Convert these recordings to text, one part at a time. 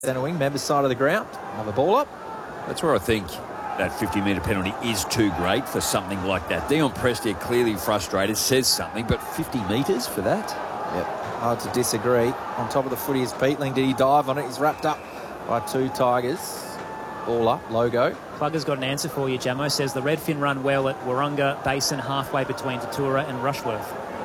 Centre wing, Members side of the ground. Another ball up. That's where I think that 50-metre penalty is too great for something like that. Dion Prestia clearly frustrated, says something, but 50 metres for that? Yep, hard to disagree. On top of the footy is Peatling. Did he dive on it? He's wrapped up by two Tigers. Ball up, logo. Plugger's got an answer for you, Jamo. Says the Redfin run well at Warunga Basin, halfway between Tatura and Rushworth.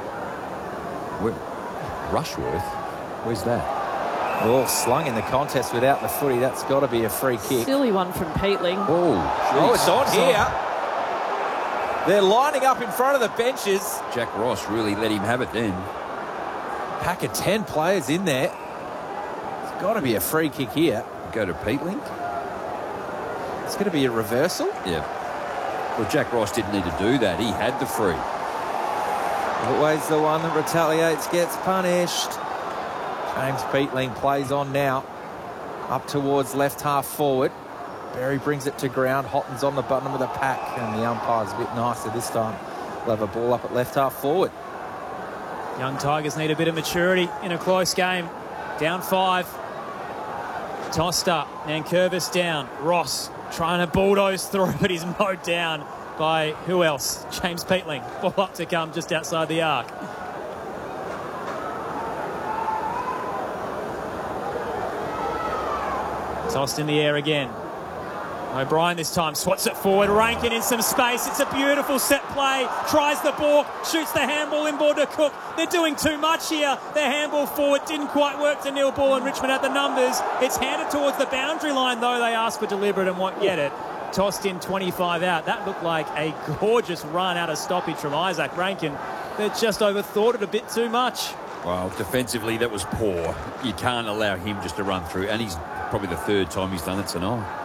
Rushworth? Where's that? Oh, slung in the contest without the footy. That's got to be a free kick. Silly one from Peatling. Oh, it's on here. They're lining up in front of the benches. Jack Ross really let him have it then. Pack of 10 players in there. It's got to be a free kick here. Go to Peatling. It's going to be a reversal. Yeah. Well, Jack Ross didn't need to do that. He had the free. Always the one that retaliates gets punished. James Peatling plays on now. Up towards left half forward. Berry brings it to ground. Hotton's on the bottom of the pack. And the umpire's a bit nicer this time. They'll have a ball up at left half forward. Young Tigers need a bit of maturity in a close game. Down 5. Tossed up. Nankervis down. Ross trying to bulldoze through, but he's mowed down by who else? James Peatling. Ball up to come just outside the arc. Tossed in the air again. O'Brien this time swats it forward. Rankin in some space. It's a beautiful set play. Tries the ball. Shoots the handball inboard to Cook. They're doing too much here. Their handball forward didn't quite work to Neil Bull, and Richmond had the numbers. It's handed towards the boundary line, though. They ask for deliberate and won't get it. Tossed in 25 out. That looked like a gorgeous run out of stoppage from Isaac Rankin. They just overthought it a bit too much. Well, defensively, that was poor. You can't allow him just to run through, and he's probably the third time he's done it tonight.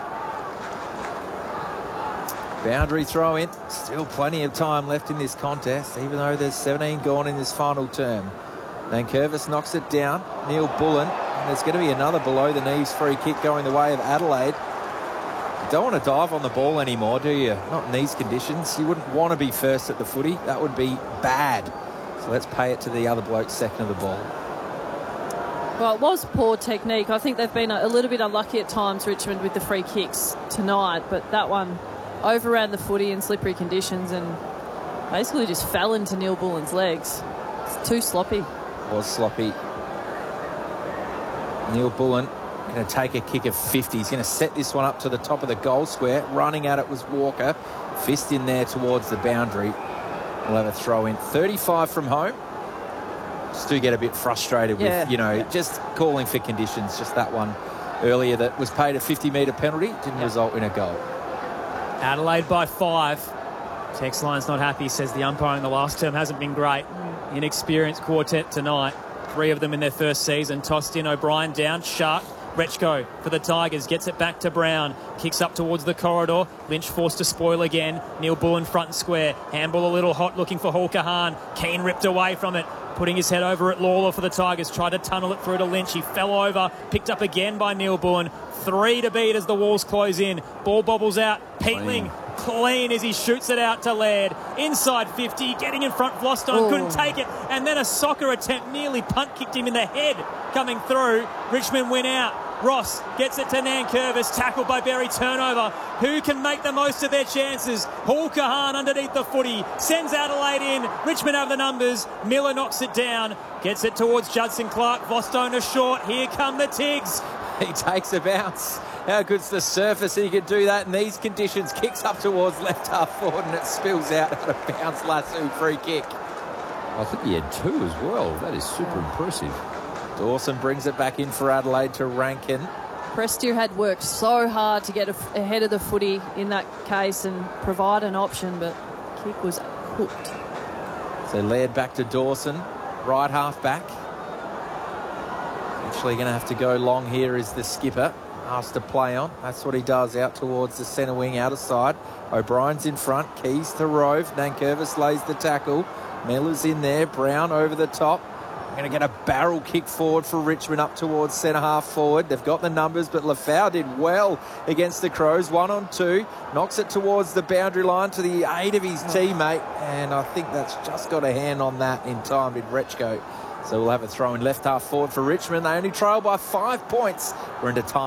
Boundary throw in. Still plenty of time left in this contest, even though there's 17 gone in this final term. Nankervis knocks it down. Neil Bullen. And there's going to be another below the knees free kick going the way of Adelaide. You don't want to dive on the ball anymore, do you? Not in these conditions. You wouldn't want to be first at the footy. That would be bad. So let's pay it to the other bloke second of the ball. Well, it was poor technique. I think they've been a little bit unlucky at times, Richmond, with the free kicks tonight. But that one overran the footy in slippery conditions and basically just fell into Neil Bullen's legs. It's too sloppy. Was sloppy. Neil Bullen going to take a kick of 50. He's going to set this one up to the top of the goal square. Running at it was Walker. Fist in there towards the boundary. We'll have a throw in. 35 from home. Just do get a bit frustrated with, just calling for conditions. Just that one earlier that was paid a 50-metre penalty. Didn't result in a goal. Adelaide by 5. Text line's not happy. Says the umpire in the last term hasn't been great. Inexperienced quartet tonight. 3 of them in their first season. Tossed in, O'Brien down. Shark. Rechko for the Tigers. Gets it back to Brown. Kicks up towards the corridor. Lynch forced to spoil again. Neil Bullen front and square. Handball a little hot looking for Hawker Hahn. Keane ripped away from it. Putting his head over at Lawler for the Tigers. Tried to tunnel it through to Lynch. He fell over. Picked up again by Neil Bullen. 3 to beat as the walls close in. Ball bobbles out. Peatling clean as he shoots it out to Laird. Inside 50. Getting in front. Vlostone couldn't take it. And then a soccer attempt nearly punt kicked him in the head coming through. Richmond win out. Ross gets it to Nankervis, tackled by Berry, turnover. Who can make the most of their chances? Hawker Hahn underneath the footy, sends Adelaide in. Richmond have the numbers. Miller knocks it down, gets it towards Judson Clark. Vostone is short. Here come the Tigs. He takes a bounce. How good's the surface? He could do that in these conditions. Kicks up towards left half forward and it spills out at a bounce lasso free kick. I think he had 2 as well. That is super impressive. Dawson brings it back in for Adelaide to Rankin. Prestia had worked so hard to get ahead of the footy in that case and provide an option, but the kick was cooked. So Laird back to Dawson, right half back. Actually going to have to go long here is the skipper. Asked to play on. That's what he does out towards the centre wing, outer side. O'Brien's in front. Keys to Rove. Nankervis lays the tackle. Miller's in there. Brown over the top. Going to get a barrel kick forward for Richmond up towards centre half forward. They've got the numbers, but Lafau did well against the Crows. 1 on 2. Knocks it towards the boundary line to the aid of his teammate. And I think that's just got a hand on that in time, did Rechko. So we'll have a throw in left half forward for Richmond. They only trail by 5 points. We're into time.